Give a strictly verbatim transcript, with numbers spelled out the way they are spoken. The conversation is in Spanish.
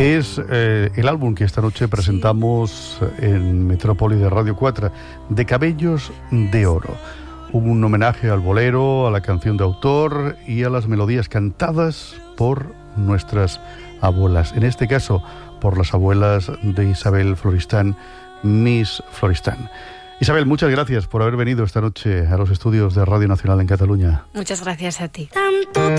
Es eh, el álbum que esta noche presentamos en Metrópoli de Radio cuatro, De Cabellos de Oro. Un homenaje al bolero, a la canción de autor y a las melodías cantadas por nuestras abuelas. En este caso, por las abuelas de Isabel Floristán, Miss Floristán. Isabel, muchas gracias por haber venido esta noche a los estudios de Radio Nacional en Cataluña. Muchas gracias a ti. Tanto